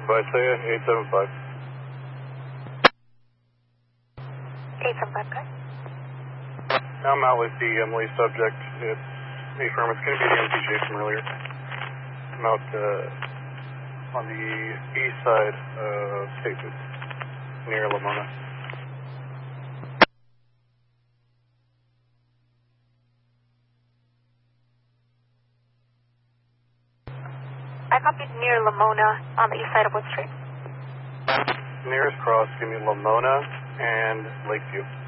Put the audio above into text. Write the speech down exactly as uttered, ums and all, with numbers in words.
Visaya, eight seven five. eight seven five, guys. I'm out with the Emily subject. It's a firm. It's going to be the M P J from earlier. I'm out uh, on the east side of Station, near Lamona. I copied near Lamona on the east side of what street? Nearest cross, give me Lamona and Lakeview.